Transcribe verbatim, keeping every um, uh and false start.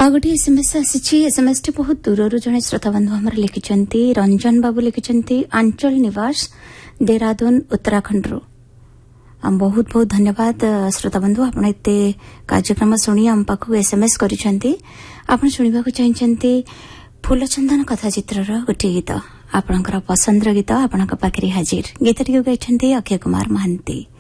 आ गोटे एसएमएस आसी SMS T बहुत दूर जड़े श्रोता बंधु आम लिखिं रंजन बाबू लिखिं आंचल निवास देहरादून उत्तराखंड रु बहुत बहुत धन्यवाद श्रोता बंधु आपण एते कार्यक्रम शुणी आम पाखु एसएमएस करिसेंती आपण शुणिबाकु चाहिसेंती फूलचंदन कथा चित्रर गोटे गीत आपणकर पसंदर गीत आपणक पाखरे हाजिर गीतटी गाइछंती अक्षय कुमार महांती।